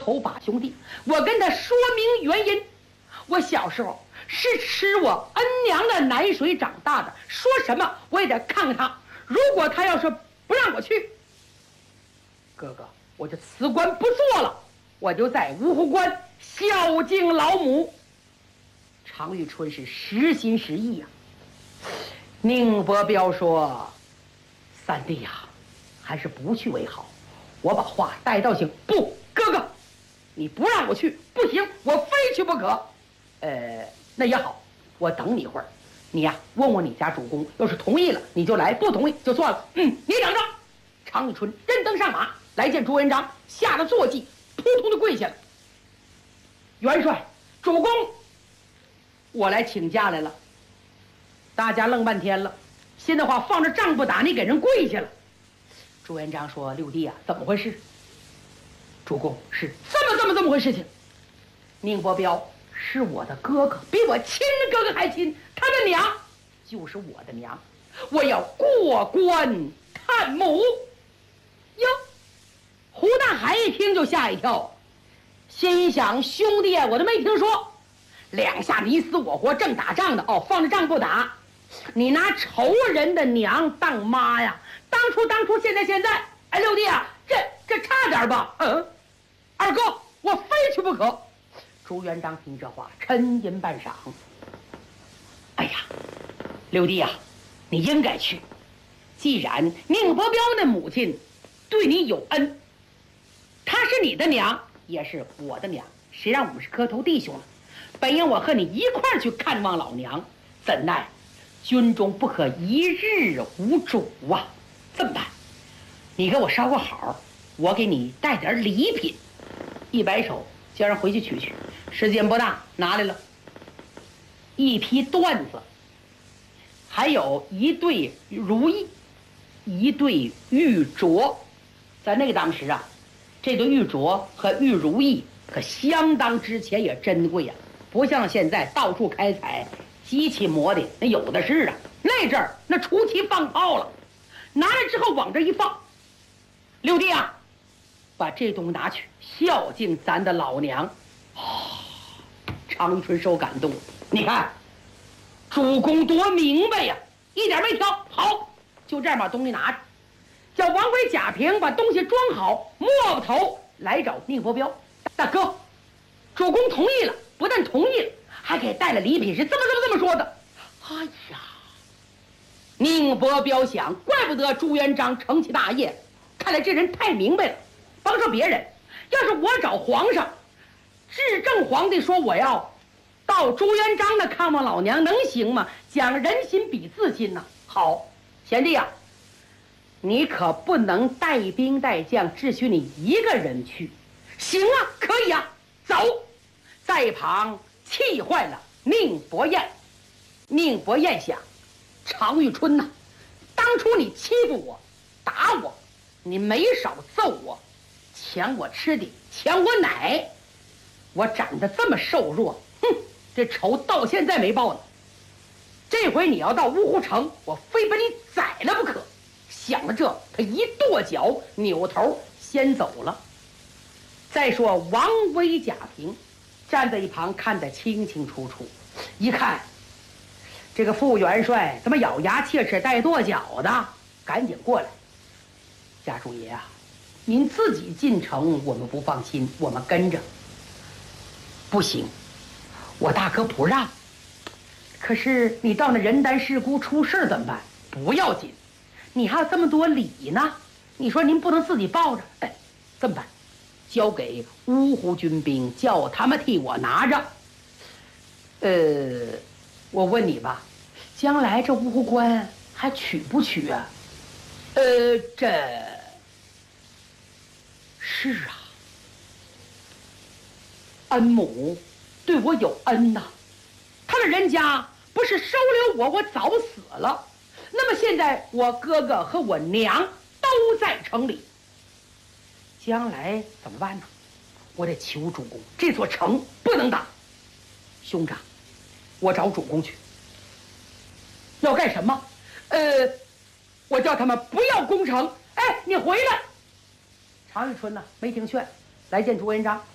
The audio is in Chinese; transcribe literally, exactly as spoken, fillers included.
头把兄弟，我跟他说明原因。我小时候是吃我恩娘的奶水长大的，说什么我也得看看他。如果他要是不让我去，哥哥，我就辞官不做了，我就在芜湖关孝敬老母。常遇春是实心实意呀、啊。宁伯彪说：“三弟呀、啊，还是不去为好。我把话带到行。不，哥哥，你不让我去不行，我非去不可。呃，那也好，我等你一会儿。你呀、啊，问问你家主公，要是同意了你就来，不同意就算了。嗯，你等着。”常遇春真登上马来见朱元璋，吓得坐骑扑通的跪下了。元帅，主公，我来请假来了。大家愣半天了，现在话放着仗不打，你给人跪下了。朱元璋说：“六弟啊，怎么回事？”主公，是这么这么这么回事情。宁伯彪是我的哥哥，比我亲哥哥还亲，他的娘就是我的娘，我要过关看母。哟，胡大海一听就吓一跳，心想：兄弟啊，我都没听说，两下你死我活，正打仗呢。哦，放着仗不打，你拿仇人的娘当妈呀？当初当初，现在现在，哎，六弟啊，这这差点吧？嗯，二哥，我非去不可。朱元璋听这话，沉吟半晌。哎呀，六弟啊，你应该去。既然宁伯彪的母亲对你有恩，她是你的娘，也是我的娘，谁让我们是磕头弟兄了？本应我和你一块儿去看望老娘，怎奈军中不可一日无主啊！这么办？你给我捎个好，我给你带点礼品。一摆手，叫人回去取去。时间不大，拿来了一批缎子，还有一对如意，一对玉镯。在那个当时啊，这对玉镯和玉如意可相当值钱，也珍贵呀、啊。不像现在到处开采，机器磨的那有的是啊。那阵儿那出奇放炮了，拿来之后往这一放。六弟啊，把这东西拿去孝敬咱的老娘。啊，常遇春受感动，你看主公多明白呀，一点没挑。好，就这样把东西拿着，叫王辉、贾平把东西装好，摸不头来找宁伯彪。大哥，主公同意了，不但同意了，还给带了礼品，是这么这么这么说的。哎呀，宁伯彪想，怪不得朱元璋成其大业，看来这人太明白了。甭说别人，要是我找皇上，至正皇帝说我要到朱元璋那看望老娘，能行吗？讲人心比自心呐、啊。好，贤弟啊，你可不能带兵带将，只许你一个人去。行啊，可以啊，走。在一旁气坏了宁伯彦。宁伯彦想，常遇春呐、啊，当初你欺负我，打我，你没少揍我，抢我吃的，抢我奶，我长得这么瘦弱，哼，这仇到现在没报呢。这回你要到芜湖城，我非把你宰了不可。想了这，他一跺脚，扭头先走了。再说王威、贾平站在一旁看得清清楚楚，一看这个副元帅怎么咬牙切齿带跺脚的，赶紧过来。家主爷啊，您自己进城我们不放心，我们跟着。不行，我大哥不让。可是你到那人单势孤出事怎么办？不要紧，你还有这么多礼呢，你说您不能自己抱着。哎，这么办？交给芜湖军兵，叫他们替我拿着。呃，我问你吧，将来这芜湖关还取不取啊？呃，这是啊，恩母对我有恩呐、啊，他们人家不是收留我，我早死了。那么现在我哥哥和我娘都在城里，将来怎么办呢？我得求主公，这座城不能打。兄长，我找主公去。要干什么？呃，我叫他们不要攻城。哎，你回来。常遇春呢，没听劝，来见朱元璋。